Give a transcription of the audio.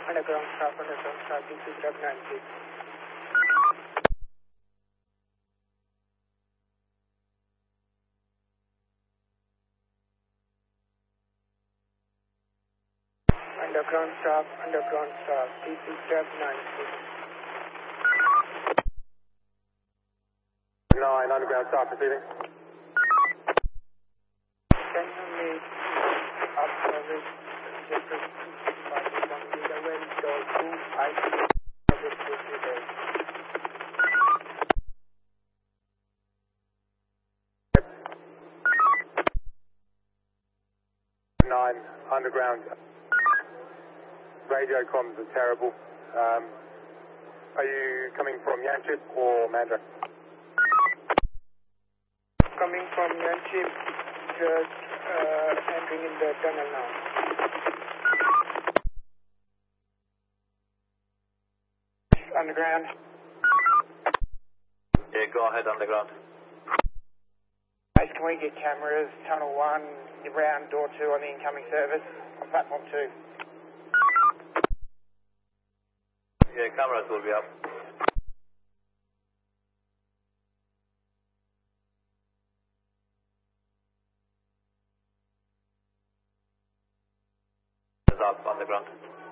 Underground staff, this is Rep 96. Underground staff, this is Rep 96. 9, underground staff receiving. Can you make up service just to the well door 2 IP service today? 9, underground. Radio comms are terrible. Are you coming from Yanchep or Mandra? Coming from Yanchep, just entering in the tunnel now. Underground. Yeah, go ahead, underground. Guys, can we get cameras, tunnel 1, around door 2 on the incoming service, on platform 2? Yeah, cameras will be up. Up underground.